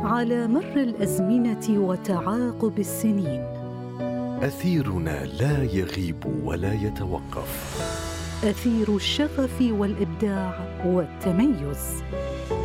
على مر الأزمنة وتعاقب السنين. أثيرنا لا يغيب ولا يتوقف. أثير الشغف والإبداع والتميز.